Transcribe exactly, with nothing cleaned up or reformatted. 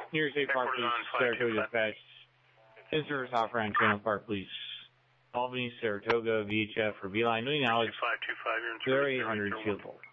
New York State Park Police, Saratoga Dispatch. Inserters Hot Ranch, Channel Park Police. Albany, Saratoga, V H F, or Beeline. New knowledge. zero eight hundred Shield.